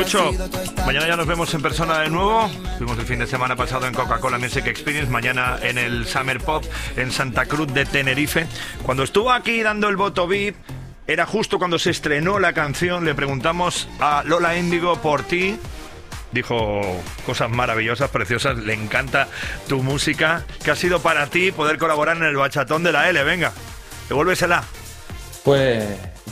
Lucho, mañana ya nos vemos en persona de nuevo. Fuimos el fin de semana pasado en Coca-Cola Music Experience, mañana en el Summer Pop en Santa Cruz de Tenerife. Cuando estuvo aquí dando el voto VIP, era justo cuando se estrenó la canción. Le preguntamos a Lola Índigo por ti. Dijo cosas maravillosas, preciosas. Le encanta tu música. ¿Qué ha sido para ti poder colaborar en el bachatón de la L? Venga, devuélvesela. Pues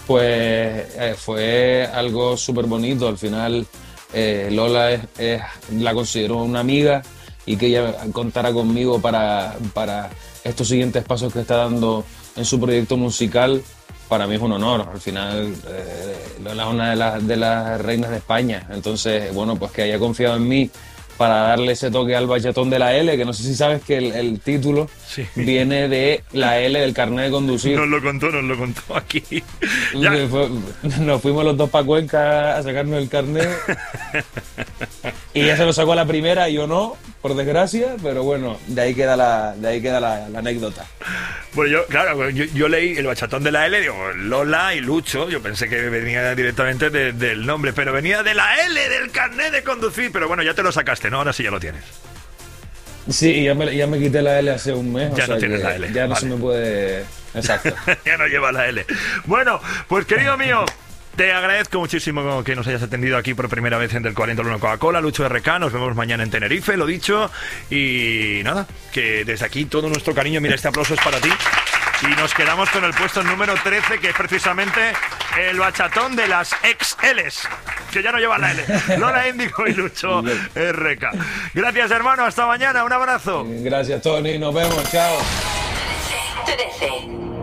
fue algo súper bonito. Al final Lola la considero una amiga, y que ella contara conmigo para estos siguientes pasos que está dando en su proyecto musical, para mí es un honor. Al final Lola es una de las reinas de España, entonces bueno, pues que haya confiado en mí para darle ese toque al bachatón de la L, que no sé si sabes que el título viene de la L del carnet de conducir. Nos lo contó aquí. Nos fuimos los dos para Cuenca a sacarnos el carnet y ella se lo sacó a la primera y yo no, por desgracia, pero bueno, de ahí queda la anécdota. Bueno, yo leí el bachatón de la L, digo, Lola y Lucho, yo pensé que venía directamente del nombre, pero venía de la L, del carnet de conducir, pero bueno, ya te lo sacaste, ¿no? Ahora sí ya lo tienes. Sí, ya me quité la L hace un mes. Ya no tienes la L. Ya no se me puede... Exacto. Ya no lleva la L. Bueno, pues querido mío, te agradezco muchísimo que nos hayas atendido aquí por primera vez en Del 40 al 1 Coca-Cola, Lucho RK. Nos vemos mañana en Tenerife, lo dicho. Y nada, que desde aquí todo nuestro cariño. Mira, este aplauso es para ti. Y nos quedamos con el puesto número 13, que es precisamente el bachatón de las XLs, que ya no lleva la L. Lola Índigo y Lucho RK. Gracias, hermano. Hasta mañana. Un abrazo. Gracias, Tony. Nos vemos. Chao. 13.